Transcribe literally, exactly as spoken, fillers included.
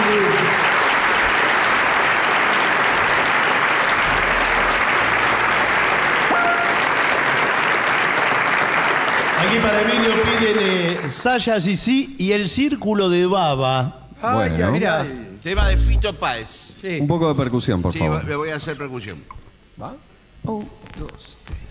Aquí para Emilio piden eh, Saya Sisi y el círculo de baba. Bueno, Mira, Tema de Fito Páez. un poco de percusión, por Sí, favor. le voy a hacer percusión. ¿Va? Un, dos, tres.